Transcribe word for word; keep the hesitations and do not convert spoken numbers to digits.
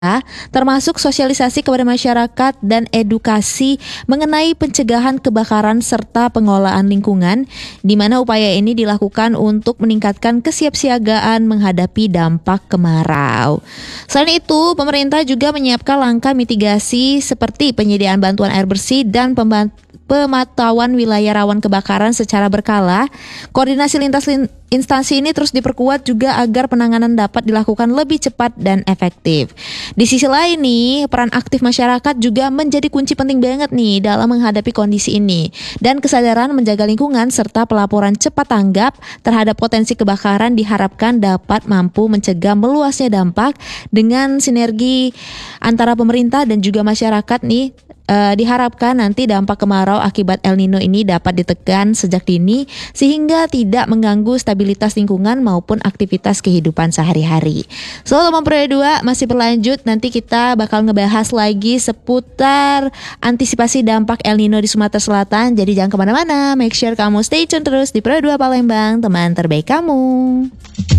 termasuk sosialisasi kepada masyarakat dan edukasi mengenai pencegahan kebakaran serta pengelolaan lingkungan, di mana upaya ini dilakukan untuk meningkatkan kesiapsiagaan menghadapi dampak kemarau. Selain itu, pemerintah juga menyiapkan langkah mitigasi seperti penyediaan bantuan air bersih dan pembantu pemantauan wilayah rawan kebakaran secara berkala. Koordinasi lintas lin- instansi ini terus diperkuat juga agar penanganan dapat dilakukan lebih cepat dan efektif. Di sisi lain nih, peran aktif masyarakat juga menjadi kunci penting banget nih dalam menghadapi kondisi ini. Dan kesadaran menjaga lingkungan serta pelaporan cepat tanggap terhadap potensi kebakaran diharapkan dapat mampu mencegah meluasnya dampak dengan sinergi antara pemerintah dan juga masyarakat nih. Uh, diharapkan nanti dampak kemarau akibat El Nino ini dapat ditekan sejak dini sehingga tidak mengganggu stabilitas lingkungan maupun aktivitas kehidupan sehari-hari. So, Lomba Periode dua masih berlanjut. Nanti kita bakal ngebahas lagi seputar antisipasi dampak El Nino di Sumatera Selatan. Jadi jangan kemana-mana. Make sure kamu stay tune terus di Periode dua Palembang, teman terbaik kamu.